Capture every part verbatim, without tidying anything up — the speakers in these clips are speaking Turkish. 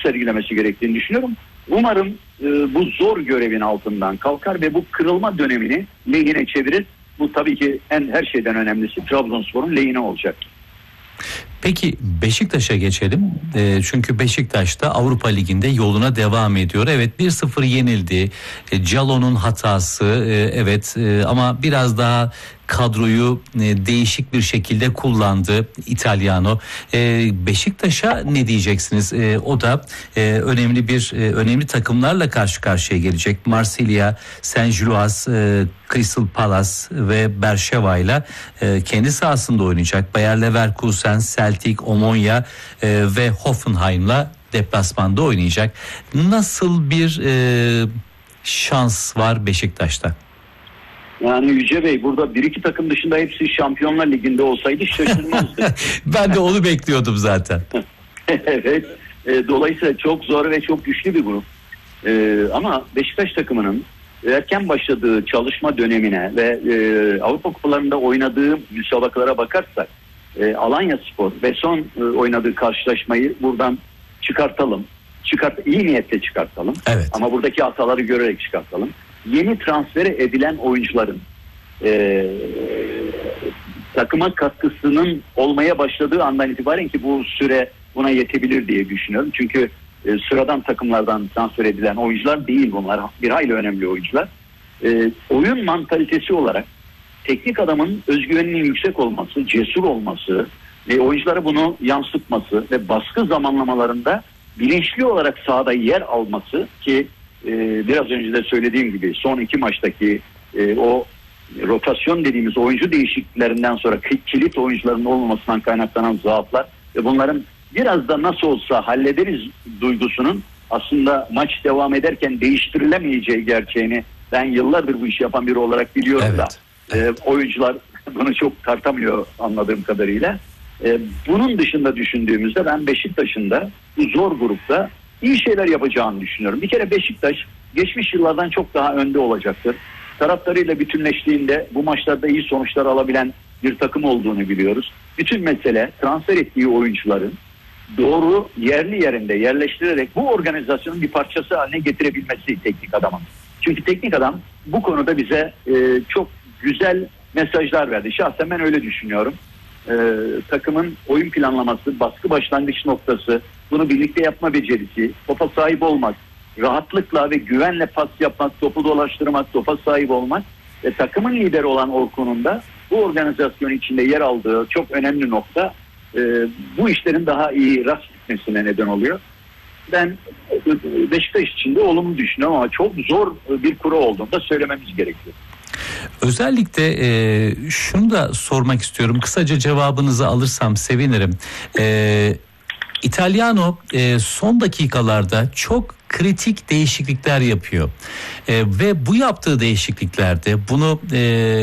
sergilemesi gerektiğini düşünüyorum. Umarım e, bu zor görevin altından kalkar ve bu kırılma dönemini lehine çevirir. Bu tabii ki en her şeyden önemlisi Trabzonspor'un lehine olacak. Peki Beşiktaş'a geçelim. E, çünkü Beşiktaş'ta Avrupa Ligi'nde yoluna devam ediyor. Evet, bir sıfır yenildi. E, Callo'nun hatası e, evet e, ama biraz daha kadroyu e, değişik bir şekilde kullandı İtalyano. E, Beşiktaş'a ne diyeceksiniz? E, o da e, önemli bir e, önemli takımlarla karşı karşıya gelecek. Marsilya, Saint-Gilloise, e, Crystal Palace ve Berşeva ile e, kendi sahasında oynayacak. Bayer Leverkusen, Celtic, Omonia e, ve Hoffenheim'la deplasmanda oynayacak. Nasıl bir e, şans var Beşiktaş'ta? Yani Yüce Bey, burada bir iki takım dışında hepsi Şampiyonlar Ligi'nde olsaydı şaşırmazdı. Ben de onu bekliyordum zaten. Evet. E, dolayısıyla çok zor ve çok güçlü bir grup. E, ama Beşiktaş takımının erken başladığı çalışma dönemine ve e, Avrupa kupalarında oynadığı müsabakalara bakarsak e, Alanyaspor ve son e, oynadığı karşılaşmayı buradan çıkartalım. Çıkart, iyi niyetle çıkartalım. Evet. Ama buradaki hataları görerek çıkartalım. Yeni transfere edilen oyuncuların e, takıma katkısının olmaya başladığı andan itibaren, ki bu süre buna yetebilir diye düşünüyorum. Çünkü e, sıradan takımlardan transfer edilen oyuncular değil bunlar. Bir hayli önemli oyuncular. E, oyun mantalitesi olarak teknik adamın özgüveninin yüksek olması, cesur olması ve oyunculara bunu yansıtması ve baskı zamanlamalarında bilinçli olarak sahada yer alması, ki Ee, biraz önce de söylediğim gibi son iki maçtaki e, o rotasyon dediğimiz oyuncu değişikliklerinden sonra kilit oyuncuların olmamasından kaynaklanan zaaflar ve bunların biraz da nasıl olsa hallederiz duygusunun aslında maç devam ederken değiştirilemeyeceği gerçeğini ben yıllardır bu işi yapan biri olarak biliyorum. Evet. da e, oyuncular bunu çok tartamıyor anladığım kadarıyla. E, bunun dışında düşündüğümüzde ben Beşiktaş'ın da bu zor grupta İyi şeyler yapacağını düşünüyorum. Bir kere Beşiktaş geçmiş yıllardan çok daha önde olacaktır. Taraftarıyla bütünleştiğinde bu maçlarda iyi sonuçlar alabilen bir takım olduğunu biliyoruz. Bütün mesele transfer ettiği oyuncuların doğru yerli yerinde yerleştirerek bu organizasyonun bir parçası haline getirebilmesi teknik adamın. Çünkü teknik adam bu konuda bize e, çok güzel mesajlar verdi. Şahsen ben öyle düşünüyorum. E, takımın oyun planlaması, baskı başlangıç noktası, bunu birlikte yapma becerisi, topa sahip olmak, rahatlıkla ve güvenle pas yapmak, topu dolaştırmak, topa sahip olmak ve takımın lideri olan Orkun'un da bu organizasyon içinde yer aldığı çok önemli nokta e, bu işlerin daha iyi rast gitmesine neden oluyor. Ben Beşiktaş için de olumlu düşünüyorum ama çok zor bir kura olduğunu da söylememiz gerekiyor. Özellikle e, şunu da sormak istiyorum. Kısaca cevabınızı alırsam sevinirim. E, İtalyano e, son dakikalarda çok kritik değişiklikler yapıyor e, ve bu yaptığı değişikliklerde bunu e,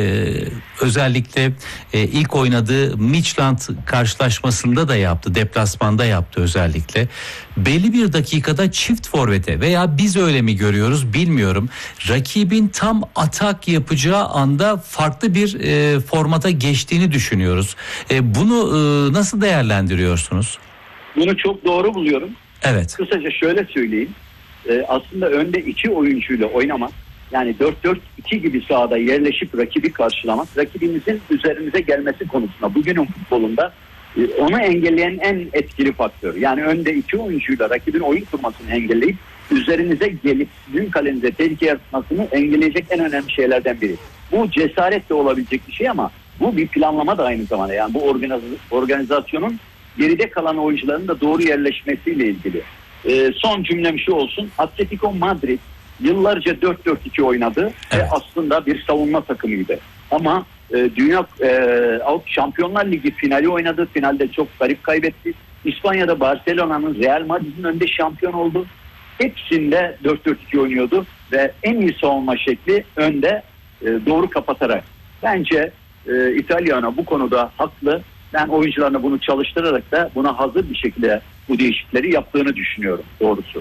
özellikle e, ilk oynadığı Midtjylland karşılaşmasında da yaptı, deplasmanda yaptı özellikle. Belli bir dakikada çift forvete veya biz öyle mi görüyoruz bilmiyorum, rakibin tam atak yapacağı anda farklı bir e, formata geçtiğini düşünüyoruz. E, bunu e, nasıl değerlendiriyorsunuz? Bunu çok doğru buluyorum. Evet. Kısaca şöyle söyleyeyim. Ee, aslında önde iki oyuncuyla oynamak, yani dört dört iki gibi sahada yerleşip rakibi karşılamak, rakibimizin üzerimize gelmesi konusunda bugünün futbolunda e, onu engelleyen en etkili faktör. Yani önde iki oyuncuyla rakibin oyun kurmasını engelleyip üzerinize gelip sizin kalenize tehlike yaratmasını engelleyecek en önemli şeylerden biri. Bu cesaretle olabilecek bir şey ama bu bir planlama da aynı zamanda. Yani bu organiz- organizasyonun geride kalan oyuncuların da doğru yerleşmesiyle ilgili. Ee, son cümlem şu olsun. Atletico Madrid yıllarca dört dört iki oynadı evet. ve aslında bir savunma takımıydı. Ama e, Dünya e, Şampiyonlar Ligi finali oynadı. Finalde çok garip kaybetti. İspanya'da Barcelona'nın, Real Madrid'in önünde şampiyon oldu. Hepsinde dört dört iki oynuyordu ve en iyi savunma şekli önde e, doğru kapatarak. Bence e, İtalyano bu konuda haklı. Ben oyuncularına bunu çalıştırarak da buna hazır bir şekilde bu değişiklikleri yaptığını düşünüyorum doğrusu.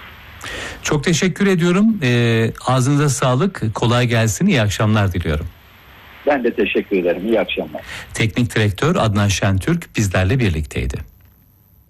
Çok teşekkür ediyorum. E, ağzınıza sağlık. Kolay gelsin. İyi akşamlar diliyorum. Ben de teşekkür ederim. İyi akşamlar. Teknik direktör Adnan Şentürk bizlerle birlikteydi.